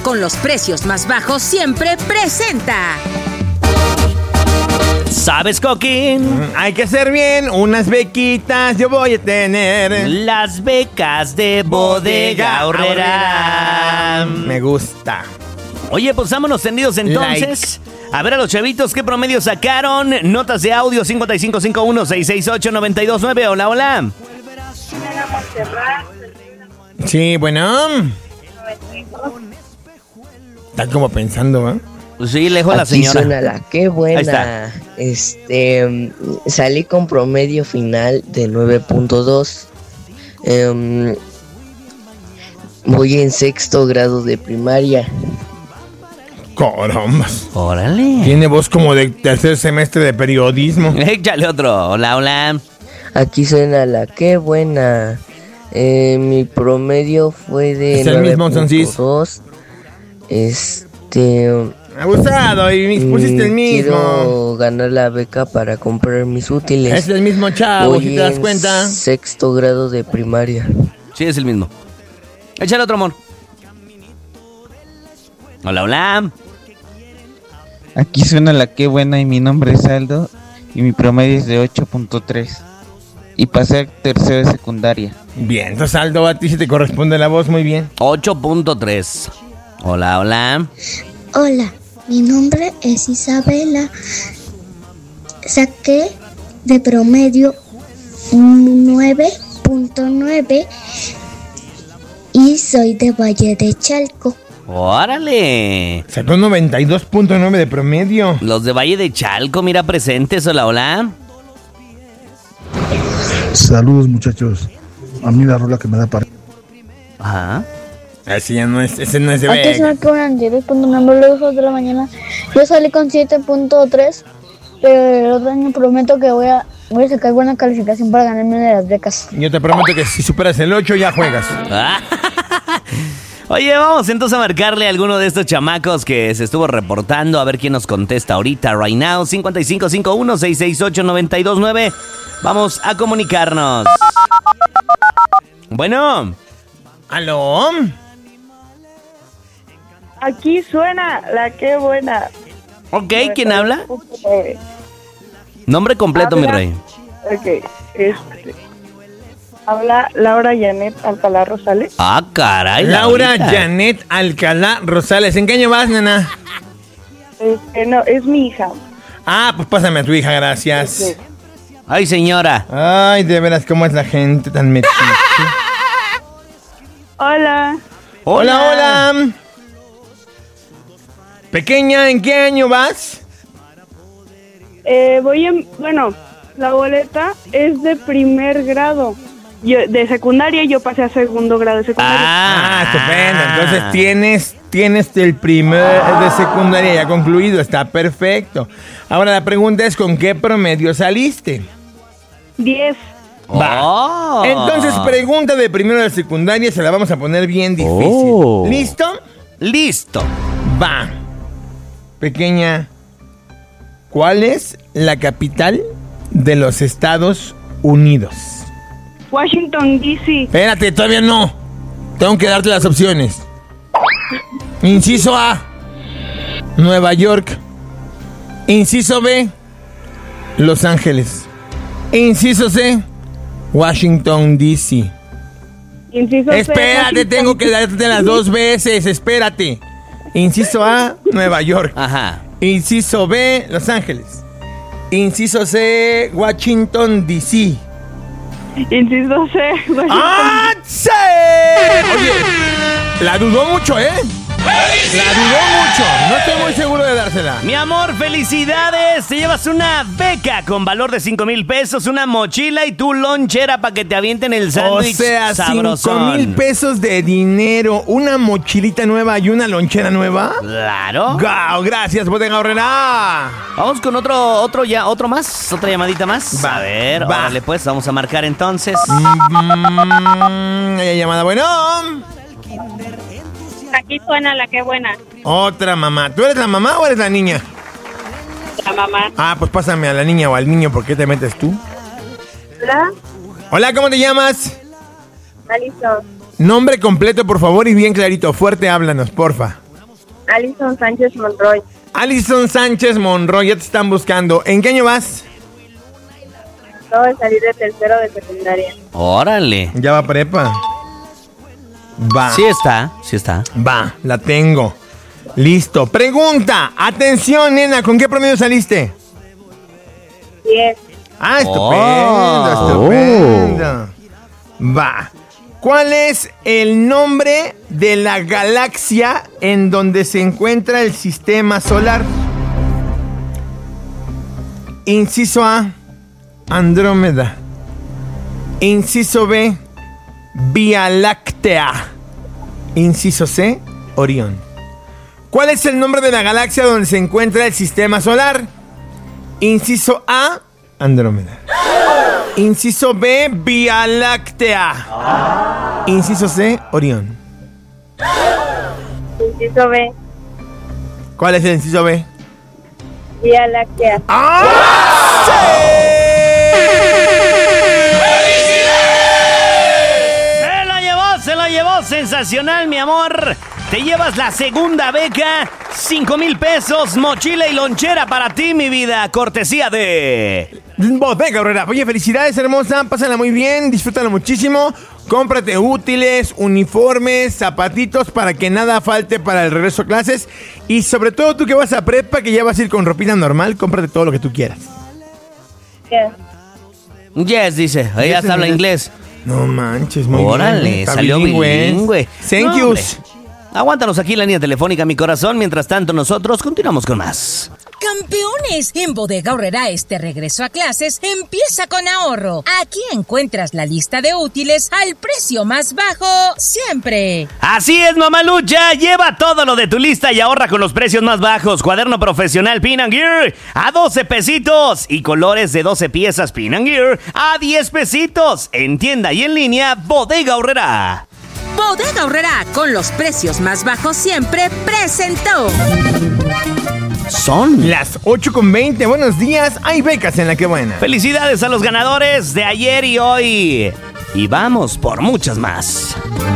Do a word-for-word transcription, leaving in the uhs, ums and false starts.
con los precios más bajos siempre presenta. ¿Sabes, Coqui? Mm, hay que hacer bien unas bequitas, yo voy a tener las becas de Bodega Aurrera. Me gusta. Oye, pues vámonos tendidos entonces. Like. A ver a los chavitos qué promedio sacaron. Notas de audio cinco cinco cinco uno seis seis ocho nueve dos nueve. Hola, hola. Sí, bueno. Están como pensando, ¿eh? Sí, lejos la señora. Suena la qué buena. Este, salí con promedio final de nueve punto dos. Um, voy en sexto grado de primaria. Carambas. Órale. Tiene voz como de tercer semestre de periodismo. Échale otro. Hola, hola. Aquí suena la qué buena. Eh, mi promedio fue de nueve punto dos. Este... Abusado, y pusiste el mismo. Quiero ganar la beca para comprar mis útiles. Es el mismo chavo, Voy si te das cuenta. En sexto grado de primaria. Sí, es el mismo. Échale otro, amor. Hola, hola. Aquí suena la qué buena y mi nombre es Aldo y mi promedio es de ocho punto tres. Y pasé al tercero de secundaria. Bien, entonces Aldo, a ti se te corresponde la voz muy bien. ocho punto tres. Hola, hola. Hola, mi nombre es Isabela. Saqué de promedio nueve punto nueve y soy de Valle de Chalco. ¡Órale! Sacó noventa y dos punto nueve de promedio. Los de Valle de Chalco, mira, presentes. Hola, hola. Saludos, muchachos. A mí la rola que me da para... Ajá. Ese ya no es, ese no es de Aquí es que un diez punto nueve de la mañana. Yo salí con siete punto tres, pero el otro año prometo que voy a, voy a sacar buena calificación para ganarme una de las becas. Yo te prometo que si superas el ocho ya juegas. Oye, vamos entonces a marcarle a alguno de estos chamacos que se estuvo reportando, a ver quién nos contesta ahorita, right now, cinco cinco cinco uno seis seis ocho nueve dos nueve. Vamos a comunicarnos. Bueno. ¿Aló? Aquí suena la qué buena. Ok, ¿quién habla? Nombre completo, habla, mi rey. Ok, este... Habla Laura Janet Alcalá Rosales. Ah, caray. Laura Laurita. Janet Alcalá Rosales. ¿En qué año vas, nena? Este, no, es mi hija. Ah, pues pásame a tu hija, gracias. Sí. Ay, señora. Ay, de veras, ¿cómo es la gente tan metida? Hola. Hola, hola. hola. Pequeña, ¿en qué año vas? Eh, voy en... Bueno, la boleta es de primer grado. Yo, de secundaria, yo pasé a segundo grado de secundaria. Ah, estupendo. Entonces tienes, tienes el primer de secundaria ya concluido. Está perfecto. Ahora la pregunta es, ¿con qué promedio saliste? diez. Va. Oh. Entonces, pregunta de primero de secundaria, se la vamos a poner bien difícil. Oh. ¿Listo? Listo. Va. Pequeña, ¿cuál es la capital de los Estados Unidos? Washington, D C. Espérate, todavía no. Tengo que darte las opciones. Inciso A, Nueva York. Inciso B, Los Ángeles. Inciso C, Washington, D C. Inciso Espérate, C, tengo que darte las dos veces, espérate. Inciso A, Nueva York. Ajá. Inciso B, Los Ángeles. Inciso C, Washington, D C. Inciso C, Washington. ¡Ah, sí! Oye, la dudó mucho, ¿eh? La dudó mucho. No estoy muy seguro de dársela. Mi amor, felicidades. Te llevas una beca con valor de cinco mil pesos, una mochila y tu lonchera para que te avienten el sándwich. O sea, sabrosón. cinco mil pesos de dinero, una mochilita nueva y una lonchera nueva. Claro. ¡Gau! Gracias, Bodega Aurrera. Vamos con otro, otro ya, otro más, otra llamadita más. Va, a ver, va. órale pues, vamos a marcar entonces. Mm, hay llamada, bueno. Aquí suena la que buena. Otra mamá. ¿Tú eres la mamá o eres la niña? La mamá. Ah, pues pásame a la niña o al niño, ¿por qué te metes tú? Hola. Hola, ¿cómo te llamas? Alison. Nombre completo, por favor, y bien clarito. Fuerte, háblanos, porfa. Alison Sánchez Monroy. Alison Sánchez Monroy, ya te están buscando. ¿En qué año vas? Acabo de salir de tercero de secundaria. Órale. Ya va prepa. Va. Sí está, sí está. Va, la tengo. Listo. Pregunta. Atención, nena, ¿con qué promedio saliste? diez. Ah, estupendo, Oh. estupendo. Va. ¿Cuál es el nombre de la galaxia en donde se encuentra el sistema solar? Inciso A, Andrómeda. Inciso B, Vía Láctea. Inciso C, Orión. ¿Cuál es el nombre de la galaxia donde se encuentra el sistema solar? Inciso A, Andrómeda. Inciso B, Vía Láctea. Inciso C, Orión. Inciso B, ¿Cuál es el inciso B? Vía Láctea. ¡Ah! Se la llevó, se la llevó. Sensacional, mi amor. Te llevas la segunda beca. Cinco mil pesos, mochila y lonchera para ti, mi vida. Cortesía de... Bodega Aurrera. Oye, felicidades, hermosa. Pásala muy bien, disfrútalo muchísimo. Cómprate útiles, uniformes, zapatitos para que nada falte para el regreso a clases. Y sobre todo tú que vas a prepa, que ya vas a ir con ropita normal, cómprate todo lo que tú quieras. Yes. Yes, dice. Ella hasta habla inglés. No manches, muy Órale, bien. Está salió bilingüe. Thank No, yous. hombre. Aguántanos aquí en la línea telefónica, mi corazón. Mientras tanto, nosotros continuamos con más. Campeones, en Bodega Aurrera este regreso a clases empieza con ahorro. Aquí encuentras la lista de útiles al precio más bajo siempre. Así es, mamalucha. Lleva todo lo de tu lista y ahorra con los precios más bajos. Cuaderno profesional Pin and Gear a doce pesitos. Y colores de doce piezas Pin and Gear a diez pesitos. En tienda y en línea, Bodega Aurrera. Bodega Aurrera, con los precios más bajos siempre, presentó. Son las ocho con veinte. Buenos días. Hay becas en La Que Buena. Felicidades a los ganadores de ayer y hoy. Y vamos por muchas más.